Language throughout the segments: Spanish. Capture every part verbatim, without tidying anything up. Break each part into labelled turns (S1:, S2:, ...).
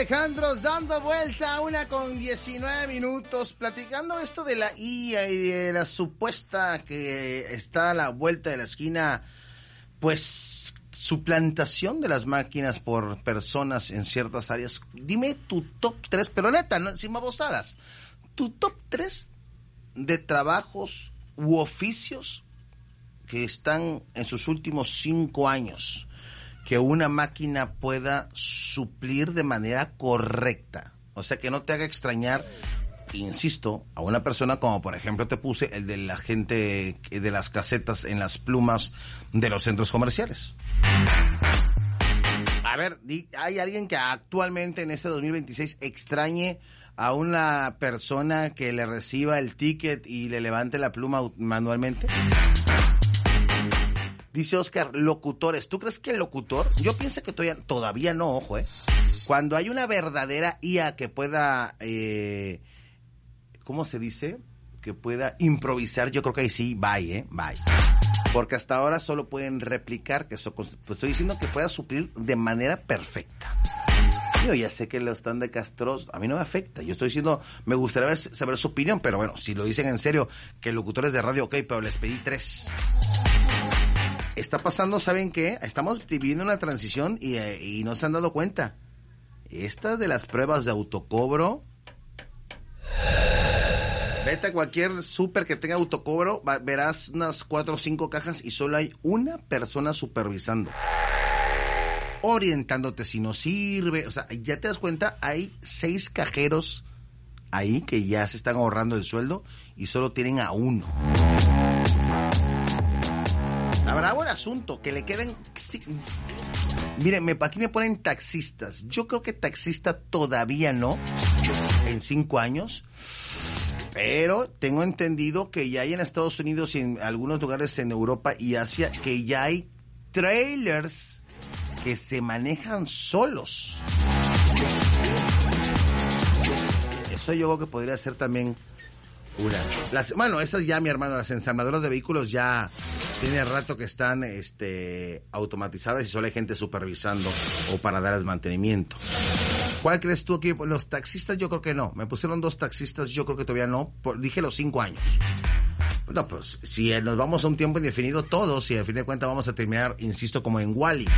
S1: Alejandros, dando vuelta a una con diecinueve minutos, platicando esto de la I A y de la supuesta que está a la vuelta de la esquina, pues suplantación de las máquinas por personas en ciertas áreas. Dime tu top tres, pero neta, no, sin babosadas, tu top tres de trabajos u oficios que están en sus últimos cinco años, que una máquina pueda suplir de manera correcta. O sea, que no te haga extrañar, insisto, a una persona como por ejemplo te puse el de la gente de las casetas en las plumas de los centros comerciales. A ver, ¿hay alguien que actualmente en este dos mil veintiséis extrañe a una persona que le reciba el ticket y le levante la pluma manualmente? Dice Oscar, locutores. ¿Tú crees que el locutor? Yo pienso que todavía, todavía no, ojo, ¿eh? Cuando hay una verdadera I A que pueda, eh, ¿cómo se dice? Que pueda improvisar, yo creo que ahí sí, bye, ¿eh? Bye. Porque hasta ahora solo pueden replicar, que eso, pues estoy diciendo que pueda suplir de manera perfecta. Yo ya sé que lo están de castros, a mí no me afecta. Yo estoy diciendo, me gustaría ver, saber su opinión, pero bueno, si lo dicen en serio, que locutores de radio, ok, pero les pedí tres. Está pasando, ¿saben qué? Estamos viviendo una transición y, y no se han dado cuenta. Esta de las pruebas de autocobro, vete a cualquier súper que tenga autocobro, va, verás unas cuatro o cinco cajas y solo hay una persona supervisando, orientándote si no sirve. O sea, ya te das cuenta, hay seis cajeros ahí que ya se están ahorrando el sueldo y solo tienen a uno. Habrá buen asunto, que le queden... Sí. Miren, me, aquí me ponen taxistas. Yo creo que taxista todavía no, en cinco años. Pero tengo entendido que ya hay en Estados Unidos y en algunos lugares en Europa y Asia, que ya hay trailers que se manejan solos. Eso yo creo que podría ser también una... Las, bueno, esas ya, mi hermano, las ensambladoras de vehículos ya... Tiene rato que están este, automatizadas y solo hay gente supervisando o para darles mantenimiento. ¿Cuál crees tú aquí? Los taxistas yo creo que no. Me pusieron dos taxistas, yo creo que todavía no. Por, dije los cinco años. No, pues si nos vamos a un tiempo indefinido todos y al fin de cuentas vamos a terminar, insisto, como en Wall-E.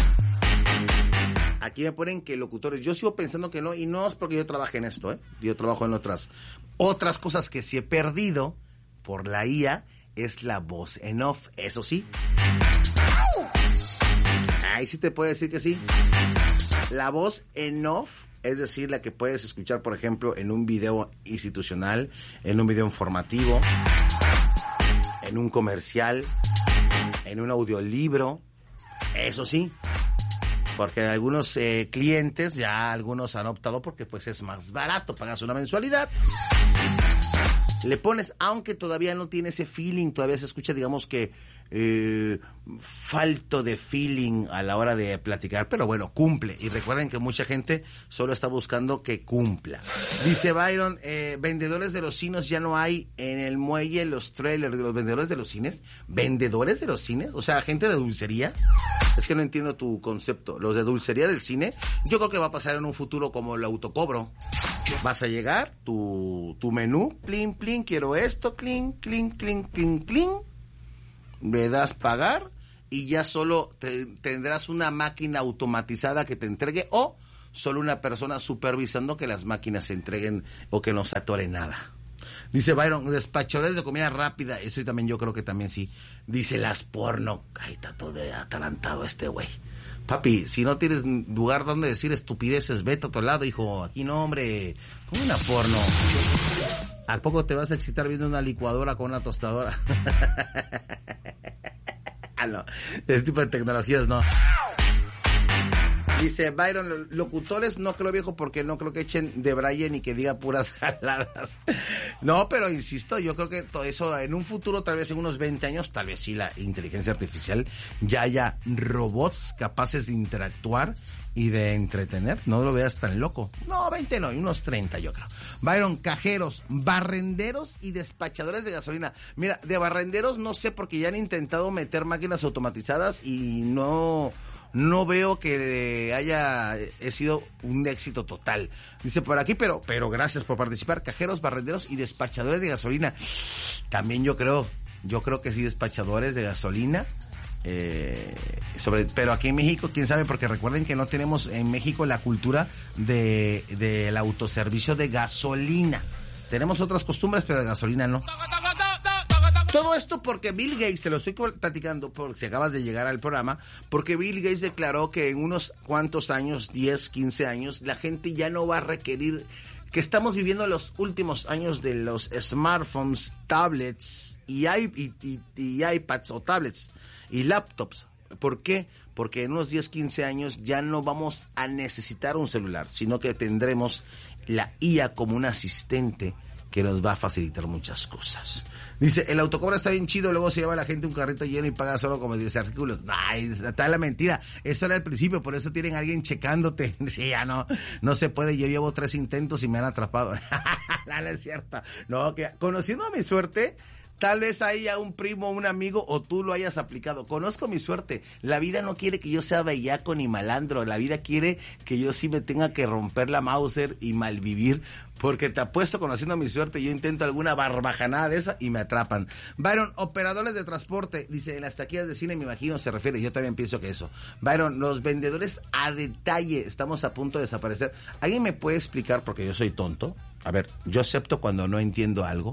S1: Aquí me ponen que locutores. Yo sigo pensando que no, y no es porque yo trabaje en esto, ¿eh? Yo trabajo en otras, otras cosas que sí he perdido por la I A. Es la voz en off, eso sí. Ahí sí te puedo decir que sí. La voz en off, es decir, la que puedes escuchar, por ejemplo, en un video institucional, en un video informativo, en un comercial, en un audiolibro, eso sí. Porque algunos eh, clientes, ya algunos han optado porque pues es más barato, pagas una mensualidad. Le pones, aunque todavía no tiene ese feeling, todavía se escucha, digamos que eh, falto de feeling a la hora de platicar, pero bueno, cumple. Y recuerden que mucha gente solo está buscando que cumpla. Dice Byron, eh, vendedores de los cines ya no hay en el muelle, los trailers de los vendedores de los cines. ¿Vendedores de los cines? O sea, gente de dulcería. Es que no entiendo tu concepto. Los de dulcería del cine, yo creo que va a pasar en un futuro como el autocobro. Vas a llegar, tu, tu menú, plin, plin, quiero esto, clink, clink, clink, clink, clink. Le das pagar y ya solo te, tendrás una máquina automatizada que te entregue o solo una persona supervisando que las máquinas se entreguen o que no se atore nada. Dice Byron, despachadores de comida rápida, eso también yo creo que también sí. Dice las porno, ay, está todo de atalantado este güey. Papi, si no tienes lugar donde decir estupideces, vete a otro lado, hijo. Aquí no, hombre, como una porno. ¿A poco te vas a excitar viendo una licuadora con una tostadora? Ah, no, ese tipo de tecnologías no. Dice Byron, locutores no creo, viejo, porque no creo que echen de braille ni que diga puras jaladas. No, pero insisto, yo creo que todo eso en un futuro, tal vez en unos veinte años, tal vez sí la inteligencia artificial ya haya robots capaces de interactuar y de entretener. No lo veas tan loco. No, veinte no, unos treinta yo creo. Byron, cajeros, barrenderos y despachadores de gasolina. Mira, de barrenderos no sé porque ya han intentado meter máquinas automatizadas y no... no veo que haya he sido un éxito total. Dice por aquí, pero, pero gracias por participar. Cajeros, barrenderos y despachadores de gasolina. También yo creo, yo creo que sí, despachadores de gasolina. Eh, sobre, pero aquí en México, quién sabe, porque recuerden que no tenemos en México la cultura de del autoservicio de gasolina. Tenemos otras costumbres, pero de gasolina no. Todo esto porque Bill Gates, te lo estoy platicando porque acabas de llegar al programa, porque Bill Gates declaró que en unos cuantos años, diez, quince años, la gente ya no va a requerir, que estamos viviendo los últimos años de los smartphones, tablets y, y, y, y iPads o tablets y laptops. ¿Por qué? Porque en unos diez, quince años ya no vamos a necesitar un celular, sino que tendremos la I A como un asistente que nos va a facilitar muchas cosas. Dice, el autocobro está bien chido, luego se lleva a la gente un carrito lleno y paga solo como diez artículos. Ay, está la mentira. Eso era el principio, por eso tienen a alguien checándote. Sí, ya no, no se puede. Yo llevo tres intentos y me han atrapado. No, no es cierto. No, que conociendo a mi suerte, tal vez haya un primo, un amigo, o tú lo hayas aplicado. Conozco mi suerte. La vida no quiere que yo sea bellaco ni malandro. La vida quiere que yo sí me tenga que romper la Mauser y malvivir. Porque te apuesto, conociendo mi suerte, yo intento alguna barbajanada de esa y me atrapan. Byron, operadores de transporte. Dice, en las taquillas de cine, me imagino, se refiere. Yo también pienso que eso. Byron, los vendedores a detalle. Estamos a punto de desaparecer. ¿Alguien me puede explicar? Porque yo soy tonto. A ver, yo acepto cuando no entiendo algo.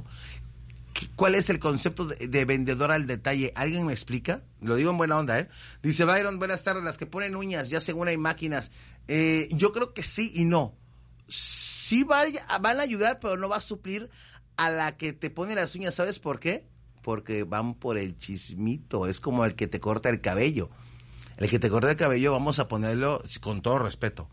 S1: ¿Cuál es el concepto de, de vendedor al detalle? ¿Alguien me explica? Lo digo en buena onda, ¿eh? Dice Byron, buenas tardes, las que ponen uñas, ya según hay máquinas. Eh, yo creo que sí y no. Sí vaya, van a ayudar, pero no va a suplir a la que te pone las uñas. ¿Sabes por qué? Porque van por el chismito. Es como el que te corta el cabello. El que te corta el cabello, vamos a ponerlo con todo respeto.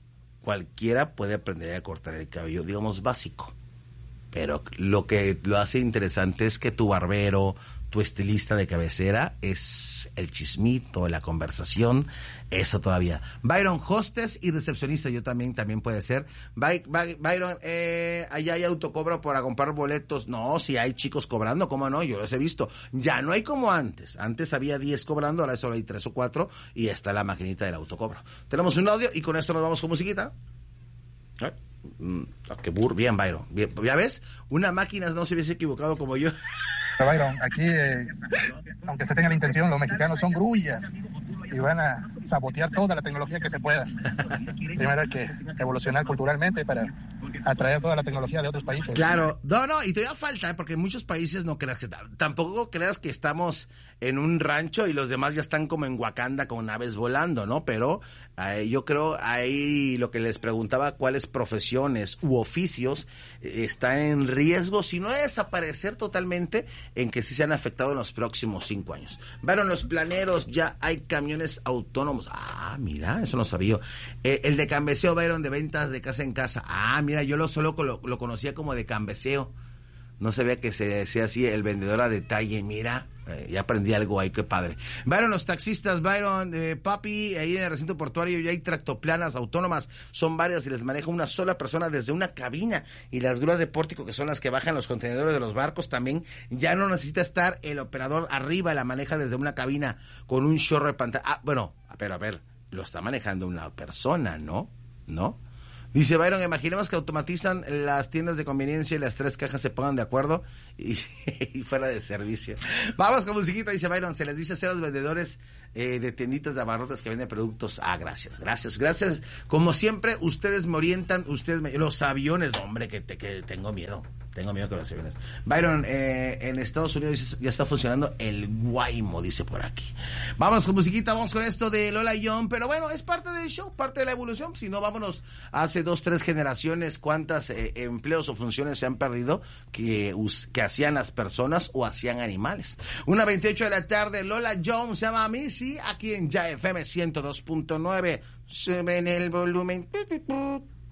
S1: Cualquiera puede aprender a cortar el cabello, digamos, básico. Pero lo que lo hace interesante es que tu barbero, tu estilista de cabecera, es el chismito, la conversación, eso todavía. Byron, hostess y recepcionista, yo también, también puede ser. By, By, Byron, eh, allá hay autocobro para comprar boletos. No, si hay chicos cobrando, ¿cómo no? Yo los he visto. Ya no hay como antes. Antes había diez cobrando, ahora solo hay tres o cuatro y está la maquinita del autocobro. Tenemos un audio y con esto nos vamos con musiquita. ¿Eh? Mm, qué burro, bien, Byron. Bien, ¿ya ves? Una máquina no se hubiese equivocado como yo.
S2: Byron, aquí, eh, aunque se tenga la intención, los mexicanos son grullas y van a sabotear toda la tecnología que se pueda. Primero hay que evolucionar culturalmente para atraer toda la tecnología de otros países.
S1: Claro, no, no, y todavía falta, ¿eh? Porque en muchos países no creas que, tampoco creas que estamos en un rancho y los demás ya están como en Wakanda con naves volando, ¿no? Pero eh, yo creo ahí lo que les preguntaba, cuáles profesiones u oficios eh, están en riesgo, si no de desaparecer totalmente, en que sí se han afectado en los próximos cinco años. Vieron los planeros, ya hay camiones autónomos. Ah, mira, eso no sabía. Eh, el de cambeseo, Byron, de ventas de casa en casa. Ah, mira, yo lo solo lo, lo conocía como de cambeseo. No sabía que se decía así, el vendedor a detalle. Mira, eh, ya aprendí algo ahí, qué padre. Byron, los taxistas, Byron, eh, papi, ahí en el recinto portuario ya hay tractoplanas autónomas. Son varias y les maneja una sola persona desde una cabina. Y las grúas de pórtico, que son las que bajan los contenedores de los barcos, también ya no necesita estar el operador arriba, la maneja desde una cabina con un chorro de pantalla. Ah, bueno, pero a ver, lo está manejando una persona, ¿no? ¿No? Dice Byron, imaginemos que automatizan las tiendas de conveniencia y las tres cajas se pongan de acuerdo y, y fuera de servicio. Vamos con musiquita, dice Byron, se les dice a los vendedores eh, de tienditas de abarrotes que venden productos. Ah, gracias, gracias, gracias. Como siempre, ustedes me orientan, ustedes me... Los aviones, hombre, que, te, que tengo miedo. Tengo miedo con los aviones. Byron, eh, en Estados Unidos ya está funcionando el Guaymo, dice por aquí. Vamos con musiquita, vamos con esto de Lola Young, pero bueno, es parte del show, parte de la evolución. Si no, vámonos hace dos, tres generaciones, cuántas eh, empleos o funciones se han perdido que, que hacían las personas o hacían animales. Una veintiocho de la tarde, Lola Young se llama Missy, aquí en Ya F M ciento dos punto nueve. Se ven el volumen.